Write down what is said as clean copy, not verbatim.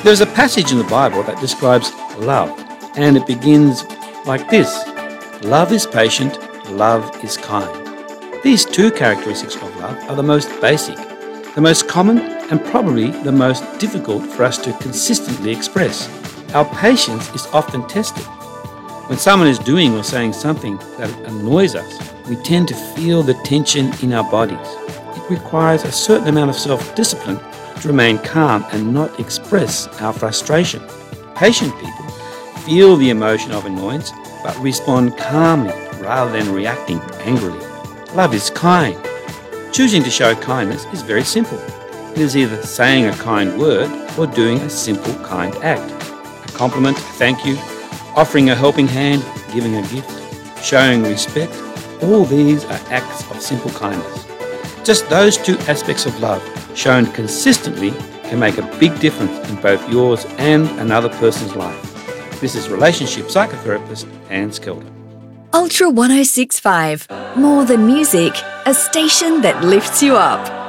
There's a passage in the Bible that describes love, and it begins like this: love is patient, love is kind. These two characteristics of love are the most basic, the most common, and probably the most difficult for us to consistently express. Our patience is often tested. When someone is doing or saying something that annoys us, we tend to feel the tension in our bodies. It requires a certain amount of self-discipline to remain calm and not express our frustration. Patient people feel the emotion of annoyance but respond calmly rather than reacting angrily. Love is kind. Choosing to show kindness is very simple. It is either saying a kind word or doing a simple kind act. A compliment, a thank you, offering a helping hand, giving a gift, showing respect, all these are acts of simple kindness. Just those two aspects of love, shown consistently, can make a big difference in both yours and another person's life. This is relationship psychotherapist Anne Skelton. Ultra 1065. More than music, a station that lifts you up.